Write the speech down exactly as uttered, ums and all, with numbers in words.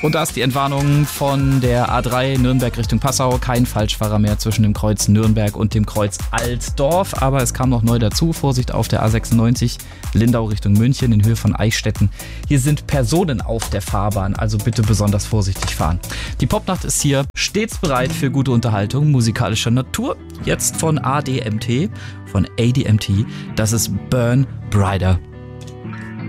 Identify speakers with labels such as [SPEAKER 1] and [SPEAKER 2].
[SPEAKER 1] Und da ist die Entwarnung von der A drei Nürnberg Richtung Passau. Kein Falschfahrer mehr zwischen dem Kreuz Nürnberg und dem Kreuz Altdorf. Aber es kam noch neu dazu. Vorsicht auf der A sechsundneunzig Lindau Richtung München in Höhe von Eichstätten. Hier sind Personen auf der Fahrbahn, also bitte besonders vorsichtig fahren. Die Popnacht ist hier stets bereit für gute Unterhaltung musikalischer Natur. Jetzt von A D M T, von A D M T. Das ist Burn Brighter.